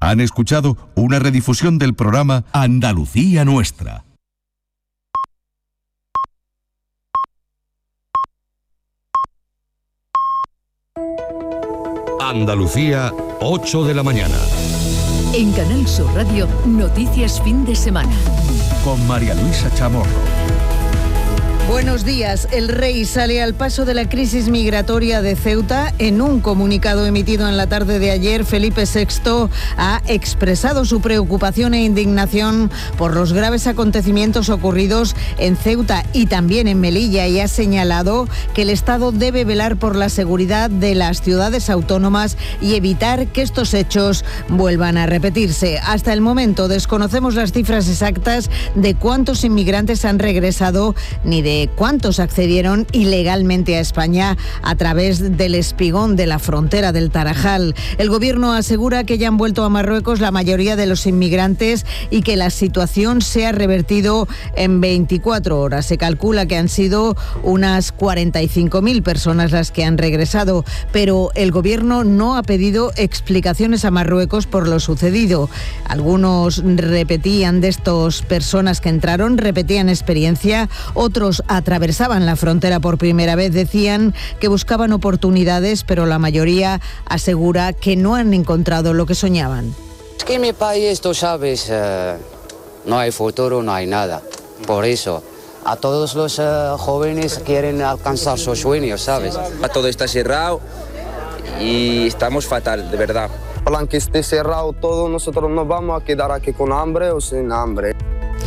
Han escuchado una redifusión del programa Andalucía Nuestra. Andalucía, 8 de la mañana. En Canal Sur Radio, Noticias Fin de Semana. Con María Luisa Chamorro. Buenos días. El Rey sale al paso de la crisis migratoria de Ceuta. En un comunicado emitido en la tarde de ayer, Felipe VI ha expresado su preocupación e indignación por los graves acontecimientos ocurridos en Ceuta y también en Melilla, y ha señalado que el Estado debe velar por la seguridad de las ciudades autónomas y evitar que estos hechos vuelvan a repetirse. Hasta el momento desconocemos las cifras exactas de cuántos inmigrantes han regresado ni de cuántos accedieron ilegalmente a España a través del espigón de la frontera del Tarajal. El gobierno asegura que ya han vuelto a Marruecos la mayoría de los inmigrantes y que la situación se ha revertido en 24 horas. Se calcula que han sido unas 45.000 personas las que han regresado, pero el gobierno no ha pedido explicaciones a Marruecos por lo sucedido. Algunos repetían de estas personas que entraron, repetían experiencia, otros atravesaban la frontera por primera vez, decían que buscaban oportunidades, pero la mayoría asegura que no han encontrado lo que soñaban. Es que en mi país, tú sabes, no hay futuro, no hay nada. Por eso, a todos los jóvenes quieren alcanzar sus sueños, ¿sabes? Todo está cerrado y estamos fatal, de verdad. Aunque esté cerrado todo, nosotros nos vamos a quedar aquí con hambre o sin hambre.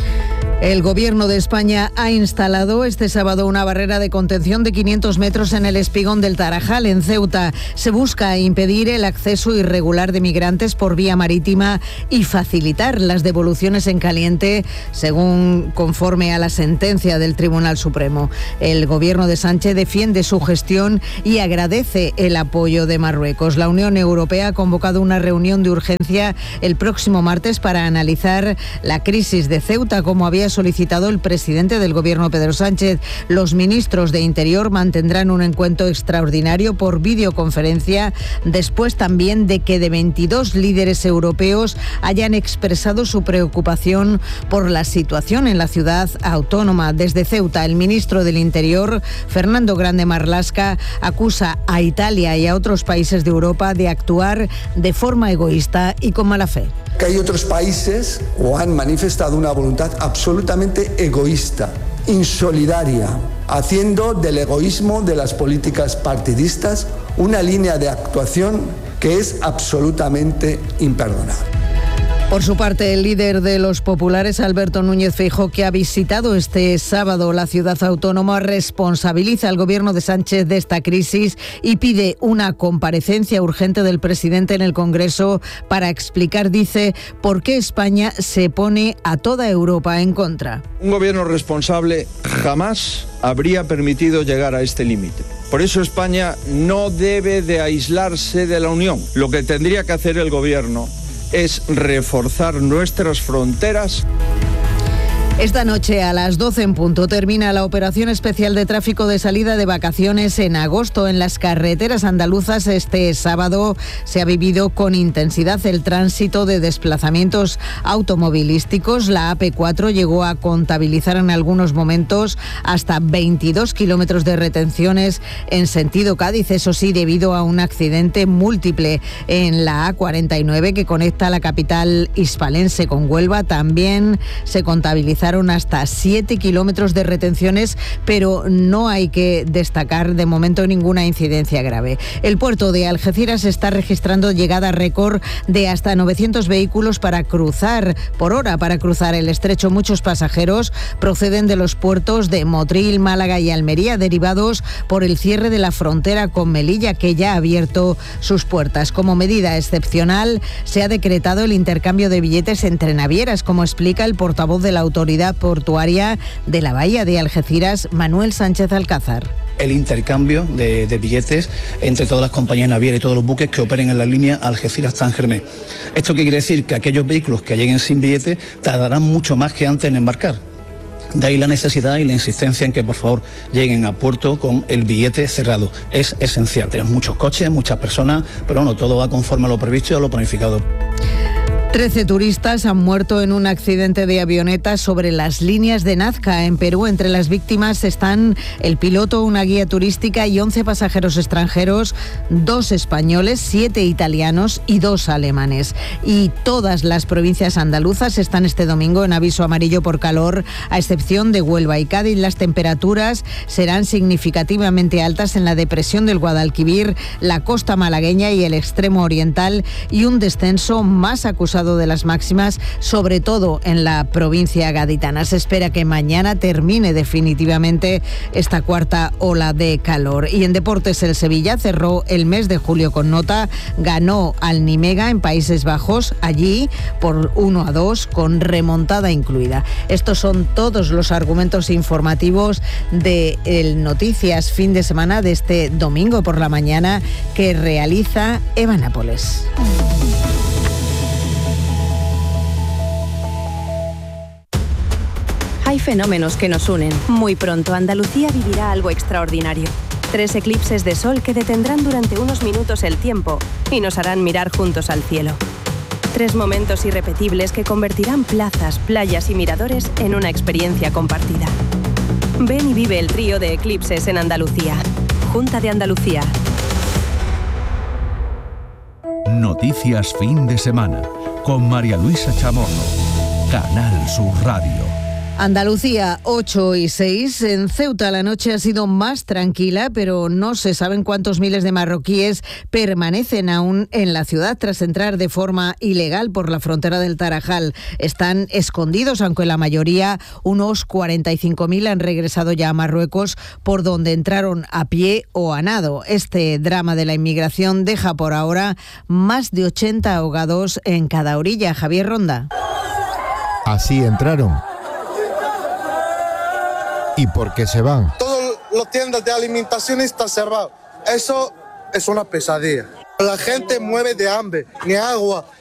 El Gobierno de España ha instalado este sábado una barrera de contención de 500 metros en el espigón del Tarajal, en Ceuta. Se busca impedir el acceso irregular de migrantes por vía marítima y facilitar las devoluciones en caliente, según conforme a la sentencia del Tribunal Supremo. El Gobierno de Sánchez defiende su gestión y agradece el apoyo de Marruecos. La Unión Europea ha convocado una reunión de urgencia el próximo martes para analizar la crisis de Ceuta, como había solicitado el presidente del Gobierno, Pedro Sánchez. Los ministros de Interior mantendrán un encuentro extraordinario por videoconferencia, después también de que de 22 líderes europeos hayan expresado su preocupación por la situación en la ciudad autónoma. Desde Ceuta, el ministro del Interior, Fernando Grande Marlaska, acusa a Italia y a otros países de Europa de actuar de forma egoísta y con mala fe. Que hay otros países o han manifestado una voluntad absolutamente egoísta, insolidaria, haciendo del egoísmo de las políticas partidistas una línea de actuación que es absolutamente imperdonable. Por su parte, el líder de los populares, Alberto Núñez Feijóo, que ha visitado este sábado la ciudad autónoma, responsabiliza al gobierno de Sánchez de esta crisis y pide una comparecencia urgente del presidente en el Congreso para explicar, dice, por qué España se pone a toda Europa en contra. Un gobierno responsable jamás habría permitido llegar a este límite. Por eso España no debe de aislarse de la Unión. Lo que tendría que hacer el gobierno es reforzar nuestras fronteras. Esta noche a las 12 en punto termina la operación especial de tráfico de salida de vacaciones en agosto. En las carreteras andaluzas este sábado se ha vivido con intensidad el tránsito de desplazamientos automovilísticos. La AP4 llegó a contabilizar en algunos momentos hasta 22 kilómetros de retenciones en sentido Cádiz, eso sí, debido a un accidente múltiple en la A49 que conecta la capital hispalense con Huelva. También se contabilizaron hasta 7 kilómetros de retenciones, pero no hay que destacar de momento ninguna incidencia grave. El puerto de Algeciras está registrando llegada récord de hasta 900 vehículos por hora para cruzar el estrecho. Muchos pasajeros proceden de los puertos de Motril, Málaga y Almería, derivados por el cierre de la frontera con Melilla, que ya ha abierto sus puertas. Como medida excepcional, se ha decretado el intercambio de billetes entre navieras, como explica el portavoz de la autoridad portuaria de la Bahía de Algeciras, Manuel Sánchez Alcázar. El intercambio de billetes entre todas las compañías navieras y todos los buques que operen en la línea Algeciras-San Germán. ¿Esto qué quiere decir? Que aquellos vehículos que lleguen sin billete tardarán mucho más que antes en embarcar. De ahí la necesidad y la insistencia en que por favor lleguen a puerto con el billete cerrado. Es esencial. Tenemos muchos coches, muchas personas, pero bueno, todo va conforme a lo previsto y a lo planificado. 13 turistas han muerto en un accidente de avioneta sobre las líneas de Nazca, en Perú. Entre las víctimas están el piloto, una guía turística y 11 pasajeros extranjeros, 2 españoles, 7 italianos y 2 alemanes. Y todas las provincias andaluzas están este domingo en aviso amarillo por calor, a excepción de Huelva y Cádiz. Las temperaturas serán significativamente altas en la depresión del Guadalquivir, la costa malagueña y el extremo oriental, y un descenso más acusado de las máximas, sobre todo en la provincia gaditana. Se espera que mañana termine definitivamente esta cuarta ola de calor. Y en deportes, el Sevilla cerró el mes de julio con nota, ganó al Nimega en Países Bajos, allí por 1-2, con remontada incluida. Estos son todos los argumentos informativos de el Noticias Fin de Semana de este domingo por la mañana, que realiza Eva Nápoles. Hay fenómenos que nos unen. Muy pronto Andalucía vivirá algo extraordinario. 3 eclipses de sol que detendrán durante unos minutos el tiempo y nos harán mirar juntos al cielo. 3 momentos irrepetibles que convertirán plazas, playas y miradores en una experiencia compartida. Ven y vive el trío de eclipses en Andalucía. Junta de Andalucía. Noticias Fin de Semana con María Luisa Chamorro. Canal Sur Radio. Andalucía, 8:06. En Ceuta la noche ha sido más tranquila, pero no se saben cuántos miles de marroquíes permanecen aún en la ciudad tras entrar de forma ilegal por la frontera del Tarajal. Están escondidos, aunque la mayoría, unos 45.000, han regresado ya a Marruecos, por donde entraron a pie o a nado. Este drama de la inmigración deja por ahora más de 80 ahogados en cada orilla. Javier Ronda. Así entraron. ¿Y por qué se van? Todas las tiendas de alimentación están cerradas. Eso es una pesadilla. La gente muere de hambre, ni agua,